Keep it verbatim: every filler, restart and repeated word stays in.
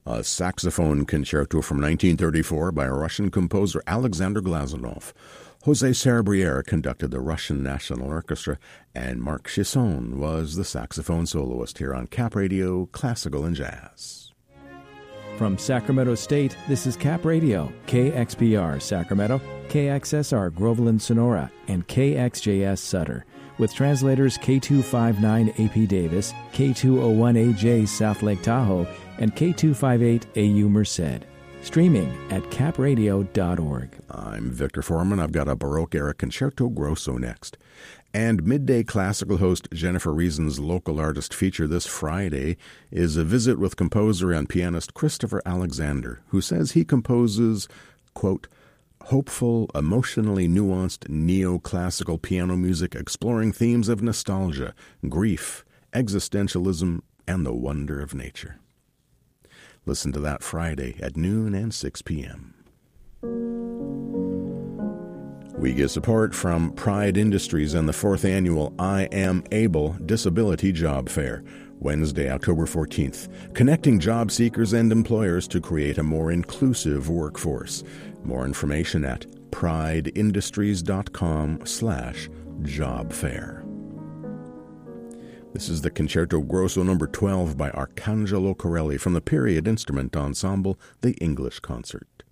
a saxophone concerto from nineteen thirty-four by Russian composer Alexander Glazunov. José Serbrier conducted the Russian National Orchestra, and Marc Chisson was the saxophone soloist here on Cap Radio, Classical and Jazz. From Sacramento State, this is Cap Radio, K X P R Sacramento, K X S R Groveland Sonora, and K X J S Sutter, with translators K two fifty-nine A P Davis, K two oh one A J South Lake Tahoe, and K two fifty-eight A U Merced. Streaming at cap radio dot org. I'm Victor Foreman. I've got a Baroque-era Concerto Grosso next. And midday classical host Jennifer Reason's local artist feature this Friday is a visit with composer and pianist Christopher Alexander, who says he composes, quote, hopeful, emotionally nuanced neoclassical piano music exploring themes of nostalgia, grief, existentialism, and the wonder of nature. Listen to that Friday at noon and six p.m. We get support from Pride Industries and the fourth annual I Am Able Disability Job Fair, Wednesday, October fourteenth, connecting job seekers and employers to create a more inclusive workforce. More information at prideindustries.com slash job fair. This is the Concerto Grosso number twelve by Arcangelo Corelli from the Period Instrument Ensemble, the English Concert.